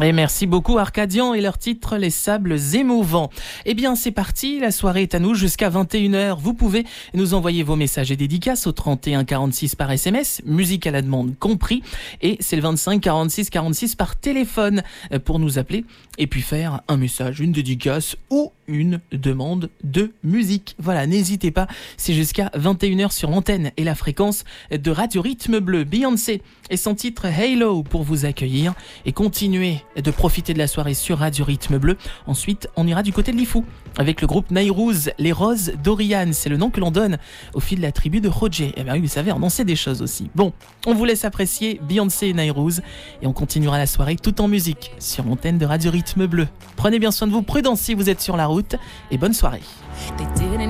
Et merci beaucoup Arcadian et leur titre Les Sables Émouvants. Eh bien c'est parti, la soirée est à nous jusqu'à 21h. Vous pouvez nous envoyer vos messages et dédicaces au 31 46 par SMS, musique à la demande compris, et c'est le 25 46 46 par téléphone pour nous appeler et puis faire un message, une dédicace ou une demande de musique. Voilà, n'hésitez pas, c'est jusqu'à 21h sur l'antenne et la fréquence de Radio Rythme Bleu. Beyoncé et son titre Halo pour vous accueillir et continuer de profiter de la soirée sur Radio Rythme Bleu. Ensuite, on ira du côté de l'Ifou avec le groupe Nairouz, les Roses d'Oriane. C'est le nom que l'on donne au fil de la tribu de Roger. Eh bien oui, vous savez, on en sait des choses aussi. Bon, on vous laisse apprécier Beyoncé et Nairouz et on continuera la soirée tout en musique sur l'antenne de Radio Rythme Bleu. Prenez bien soin de vous, prudence si vous êtes sur la route et bonne soirée.